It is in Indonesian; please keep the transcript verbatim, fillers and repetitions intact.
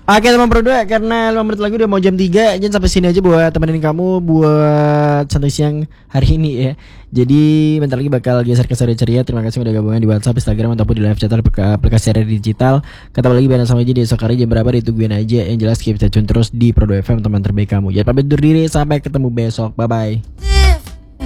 Oke teman berdua, karena lima menit lagi udah mau jam tiga, jangan sampai sini aja buat temenin kamu buat santai siang hari ini ya. Jadi bentar lagi bakal geser ke sore ceria. Terima kasih udah gabungan di WhatsApp, Instagram ataupun di live chat aplikasi radio digital. Kata lagi bareng sama aja di esok hari jam berapa ditungguin aja. Yang jelas keep stay tune terus di Prodo F M, teman terbaik kamu. Ya pamit undur diri, sampai ketemu besok. Bye bye.